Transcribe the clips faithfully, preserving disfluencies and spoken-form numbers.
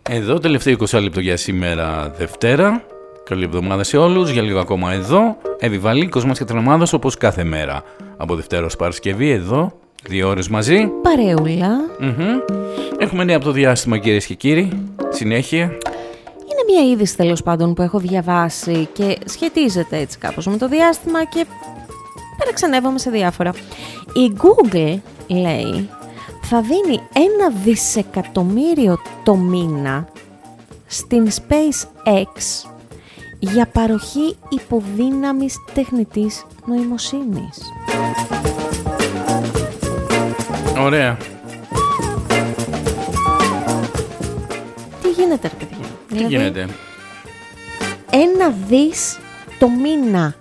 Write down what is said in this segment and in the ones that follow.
Εδώ τελευταίο είκοσι λεπτό για σήμερα Δευτέρα. Καλή εβδομάδα σε όλους, για λίγο ακόμα εδώ. Επιβαλή μας και τρομάδας όπως κάθε μέρα. Από Δευτέρα ως Παρασκευή εδώ, δύο ώρες μαζί. Παρεούλα. Mm-hmm. Έχουμε νέα από το διάστημα, κυρίες και κύριοι. Συνέχεια. Είναι μια είδηση τέλος πάντων που έχω διαβάσει και σχετίζεται έτσι κάπως με το διάστημα και παραξενεύομαι σε διάφορα. Η Google λέει θα δίνει ένα δισεκατομμύριο το μήνα στην SpaceX για παροχή υποδύναμης τεχνητής νοημοσύνης. Ωραία. Τι γίνεται ρε παιδιά? Τι δηλαδή, γίνεται? Ένα δις το μήνα.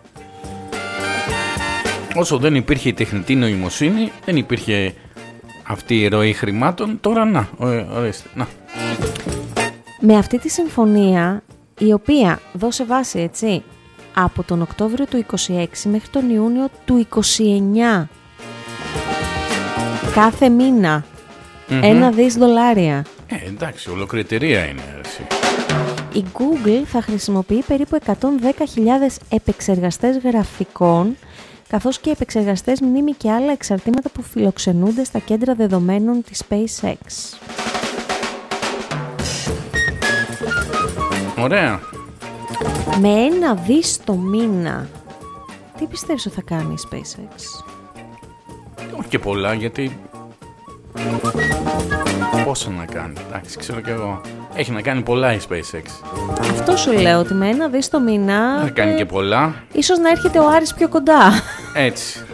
Όσο δεν υπήρχε η τεχνητή νοημοσύνη, δεν υπήρχε αυτή η ροή χρημάτων. Τώρα να, ορίστε, να. Με αυτή τη συμφωνία, η οποία δώσε βάση έτσι από τον Οκτώβριο του είκοσι έξι μέχρι τον Ιούνιο του είκοσι εννιά, κάθε μήνα mm-hmm. ένα δις δολάρια. Ε, εντάξει, ολοκληρωτηρία είναι έτσι. Η Google θα χρησιμοποιεί περίπου εκατόν δέκα χιλιάδες επεξεργαστές γραφικών, καθώς και επεξεργαστές μνήμη και άλλα εξαρτήματα που φιλοξενούνται στα κέντρα δεδομένων της SpaceX. Ωραία. Με ένα δις το μήνα, τι πιστεύεις ότι θα κάνει η SpaceX? Όχι και πολλά, γιατί πόσο να κάνει, εντάξει, ξέρω κι εγώ. Έχει να κάνει πολλά η SpaceX. Αυτό σου λέω, ότι με ένα δις το μήνα θα κάνει και πολλά. Ίσως να έρχεται ο Άρης πιο κοντά. Έτσι.